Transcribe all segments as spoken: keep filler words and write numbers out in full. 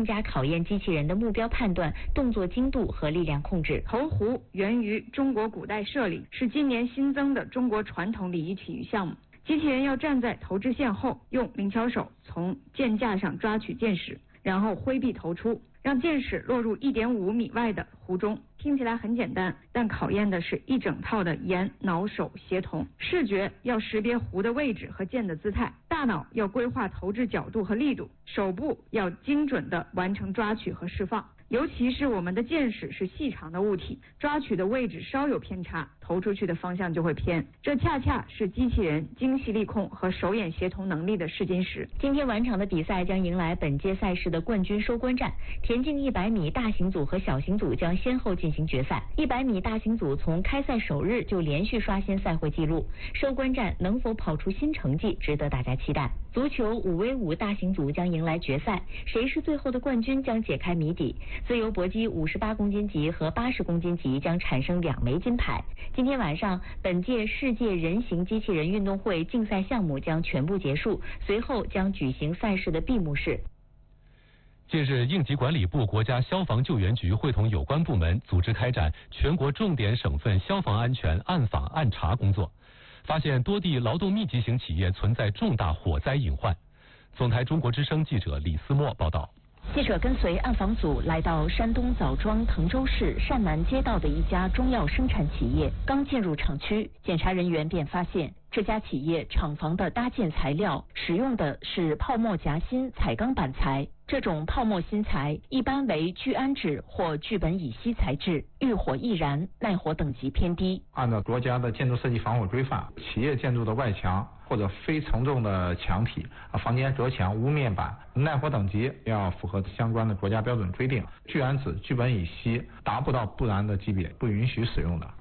更加考验机器人的目标判断、动作精度和力量控制。 投壶源于中国古代射礼，是今年新增的中国传统礼仪体育项目。机器人要站在投掷线后，用灵巧手从箭架上抓取箭矢，然后挥臂投出，让箭矢落入一点五米外的湖中。听起来很简单，但考验的是一整套的眼脑手协同。视觉要识别湖的位置和箭的姿态，大脑要规划投掷角度和力度，手部要精准地完成抓取和释放。尤其是我们的箭矢是细长的物体，抓取的位置稍有偏差，投出去的方向就会偏。这恰恰是机器人精细力控和手眼协同能力的试金石。 今天晚场的比赛将迎来本届赛事的冠军收官战，田径一百米大型组和小型组将先后进行决赛。一百米大型组从开赛首日就连续刷新赛会纪录，收官战能否跑出新成绩，值得大家期待。足球五 v 五大型组将迎来决赛，谁是最后的冠军将解开谜底。自由搏击五十八公斤级和八十公斤级将产生两枚金牌。今天晚上，本届世界人形机器人运动会竞赛项目将全部结束，随后将举行赛事的闭幕式。 近日，应急管理部、国家消防救援局会同有关部门组织开展全国重点省份消防安全暗访暗查工作，发现多地劳动密集型企业存在重大火灾隐患。总台中国之声记者李思墨报道。 记者跟随暗访组来到山东枣庄滕州市单南街道的一家中药生产企业，刚进入厂区，检查人员便发现这家企业厂房的搭建材料使用的是泡沫夹心彩钢板材，这种泡沫芯材一般为聚氨酯或聚苯乙烯材质，遇火易燃，耐火等级偏低。 按照国家的建筑设计防火规范，企业建筑的外墙或者非承重的墙体、房间隔墙、屋面板耐火等级要符合相关的国家标准规定，聚氨酯、聚苯乙烯达不到不燃的级别，不允许使用的。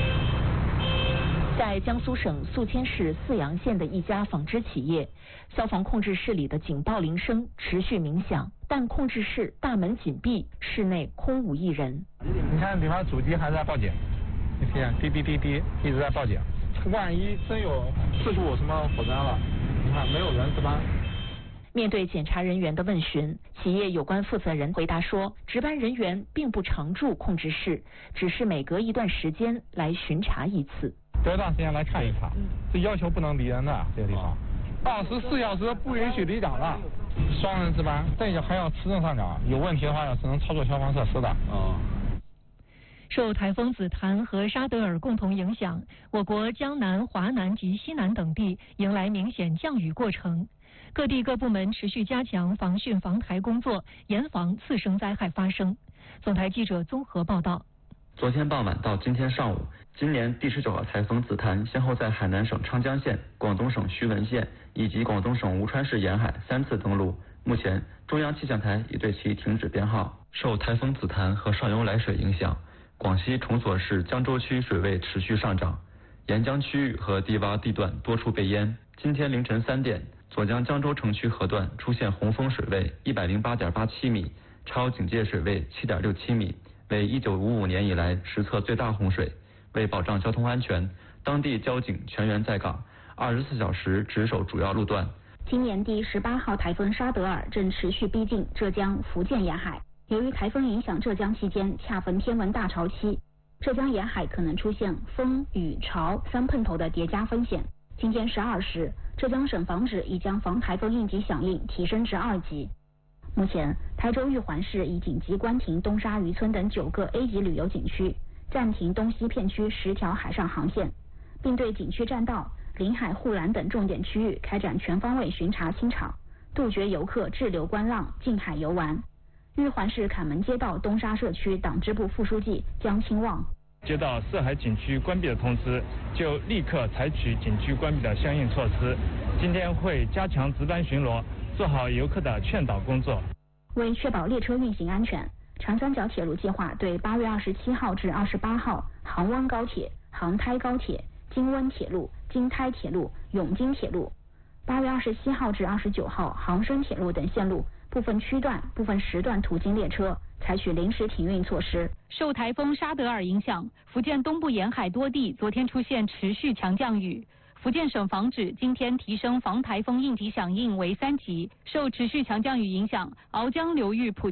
在江苏省宿迁市泗阳县的一家纺织企业，消防控制室里的警报铃声持续鸣响，但控制室大门紧闭，室内空无一人。 你看里面主机还在报警，你看滴滴滴滴一直在报警，万一真有事故什么火灾了，你看没有人值班。 面对检查人员的问询，企业有关负责人回答说，值班人员并不常驻控制室，只是每隔一段时间来巡查一次。 隔段时间来看一看，这要求不能离人的这个地方，二十四小时不允许离岗的，双人值班，这个还要持证上岗，有问题的话只能操作消防设施的。 哦。 受台风紫檀和沙德尔共同影响，我国江南、华南及西南等地迎来明显降雨过程。各地各部门持续加强防汛防台工作，严防次生灾害发生。总台记者综合报道。 昨天傍晚到今天上午，今年第十九号台风紫檀先后在海南省昌江县、广东省徐闻县以及广东省吴川市沿海三次登陆。目前，中央气象台已对其停止编号。受台风紫檀和上游来水影响，广西崇左市江州区水位持续上涨，沿江区域和低洼地段多处被淹。今天凌晨三点，左江江州城区河段出现洪峰水位一百零八点八七米，超警戒水位七点六七米。为一九五五年以来实测最大洪水。为保障交通安全，当地交警全员在岗，二十四小时值守主要路段。 今年第十八号台风沙德尔正持续逼近浙江、福建沿海。由于台风影响浙江期间恰逢天文大潮期，浙江沿海可能出现风、雨、潮三碰头的叠加风险。今天十二时，浙江省防指已将防台风应急响应提升至二级。目前，台州玉环市已紧急关停东沙渔村等九个 A 级旅游景区，暂停东西片区十条海上航线，并对景区栈道、临海护栏等重点区域开展全方位巡查清场，杜绝游客滞留观浪、近海游玩。玉环市坎门街道东沙社区党支部副书记江清旺。 接到涉海景区关闭的通知，就立刻采取景区关闭的相应措施。今天会加强值班巡逻，做好游客的劝导工作。 为确保列车运行安全，长三角铁路计划对八月二十七号至二十八号杭温高铁、杭台高铁、京温铁路、京台铁路、永京铁路，八月二十七号至二十九号杭深铁路等线路部分区段、部分时段途经列车采取临时停运措施。 受台风沙德尔影响，福建东部沿海多地昨天出现持续强降雨。福建省防指今天提升防台风应急响应为三级。受持续强降雨影响，鳌江流域普